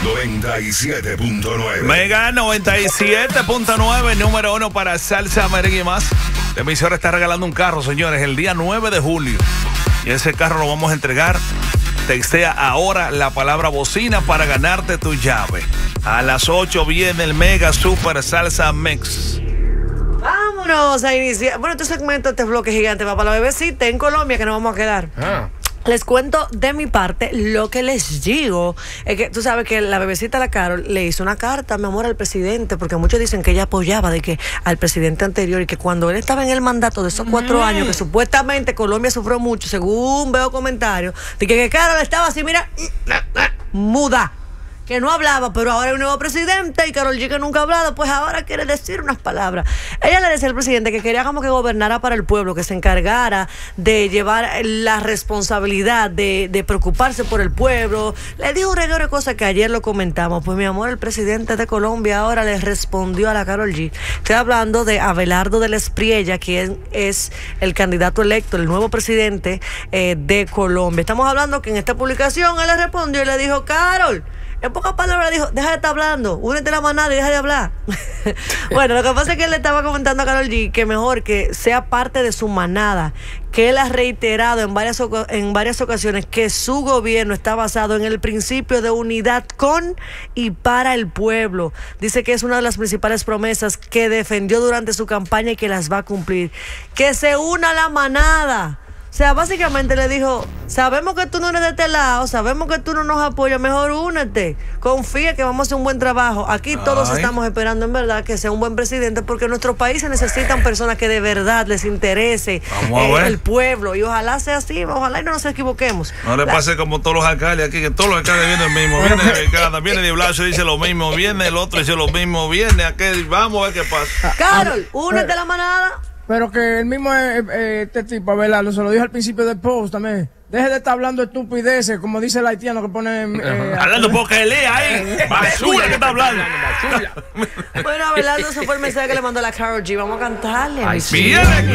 97.9. Mega 97.9, número 1 para salsa, merengue y más. La emisora está regalando un carro, señores, el día 9 de julio. Y ese carro lo vamos a entregar. Textea ahora la palabra bocina para ganarte tu llave. A las 8 viene el Mega Super Salsa Mix. Vámonos a iniciar. Bueno, este segmento, este bloque gigante va para la bebecita en Colombia, que nos vamos a quedar. Les cuento de mi parte, lo que les digo es que tú sabes que la bebecita, la Carol, le hizo una carta, mi amor, al presidente, porque muchos dicen que ella apoyaba de que al presidente anterior y que cuando él estaba en el mandato de esos 4 años, que supuestamente Colombia sufrió mucho, según veo comentarios, de que Carol estaba así, mira, muda, que no hablaba, pero ahora hay un nuevo presidente y Karol G, que nunca ha hablado, pues ahora quiere decir unas palabras. Ella le decía al presidente que quería como que gobernara para el pueblo, que se encargara de llevar la responsabilidad de preocuparse por el pueblo. Le dijo un reguero de cosas que ayer lo comentamos. Pues mi amor, el presidente de Colombia ahora le respondió a la Karol G. Estoy hablando de Abelardo de la Espriella, quien es el candidato electo, el nuevo presidente de Colombia. Estamos hablando que en esta publicación él le respondió y le dijo: Karol, en pocas palabras le dijo: deja de estar hablando, únete a la manada y deja de hablar. Bueno, lo que pasa es que él le estaba comentando a Karol G que mejor que sea parte de su manada, que él ha reiterado en varias ocasiones que su gobierno está basado en el principio de unidad con y para el pueblo. Dice que es una de las principales promesas que defendió durante su campaña y que las va a cumplir. Que se una a la manada. O sea, básicamente le dijo: sabemos que tú no eres de este lado, sabemos que tú no nos apoyas, mejor únete, confía que vamos a hacer un buen trabajo. Aquí todos estamos esperando en verdad que sea un buen presidente, porque en nuestro país se necesitan personas que de verdad les interese el pueblo, y ojalá sea así, ojalá y no nos equivoquemos. No le pase como todos los alcaldes aquí, que todos los alcaldes vienen el mismo, viene de Blasio y dice lo mismo, viene el otro y dice lo mismo, viene aquel, vamos a ver qué pasa. Carol, únete a la manada. Pero que el mismo este tipo, Abelardo, se lo dijo al principio del post también. Deje de estar hablando estupideces, como dice el haitiano que pone... hablando porque lea ahí. Basura que está hablando. Bueno, Abelardo, eso fue el mensaje que le mandó la Karol G. Vamos a cantarle. Viene